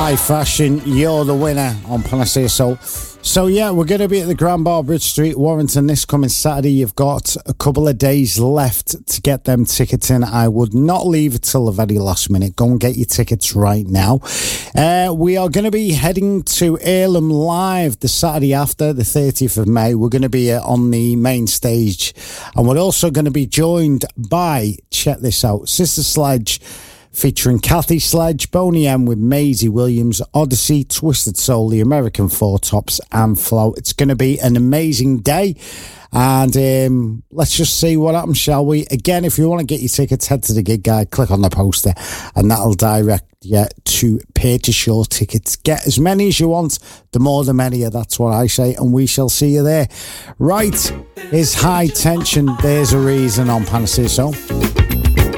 high fashion, you're the winner on Panacea Soul. So yeah, we're going to be at the Grand Bar, Bridge Street, Warrington this coming Saturday. You've got a couple of days left to get them tickets in. I would not leave it till the very last minute. Go and get your tickets right now. We are going to be heading to Earlham Live the Saturday after, the 30th of May. We're going to be on the main stage, and we're also going to be joined by, check this out, Sister Sledge, featuring Kathy Sledge, Boney M with Maisie Williams, Odyssey, Twisted Soul, the American Four Tops, and Flo. It's going to be an amazing day, and let's just see what happens, shall we? Again, if you want to get your tickets, head to the gig guide, click on the poster, and that'll direct you to purchase your tickets. Get as many as you want, the more the merrier, that's what I say, and we shall see you there. Right, is High Tension, There's a Reason on Panacea Soul.